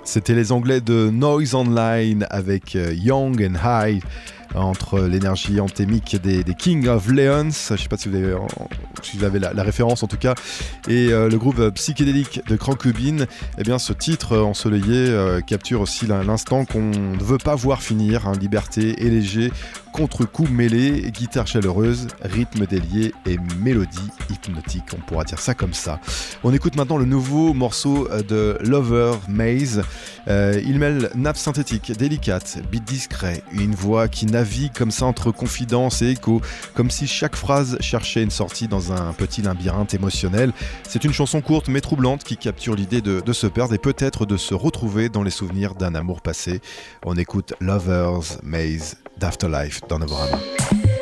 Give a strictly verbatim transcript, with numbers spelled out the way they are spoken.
C'était les Anglais de Noise Online avec Young and High, entre l'énergie anthémique des, des King of Leons, je ne sais pas si vous avez, si vous avez la, la référence en tout cas, et euh, le groupe psychédélique de Crankubin. Eh bien, ce titre ensoleillé euh, capture aussi l'instant qu'on ne veut pas voir finir, hein, liberté et léger, contre-coup mêlé, guitare chaleureuse, rythme délié et mélodie hypnotique, on pourra dire ça comme ça. On écoute maintenant le nouveau morceau de Lover Maze. Euh, il mêle nappe synthétique délicate, beat discret, une voix qui navigue comme ça entre confidence et écho, comme si chaque phrase cherchait une sortie dans un petit labyrinthe émotionnel. C'est une chanson courte mais troublante qui capture l'idée de, de se perdre et peut-être de se retrouver dans les souvenirs d'un amour passé. On écoute Lover's Maze d'Afterlife dans Novorama.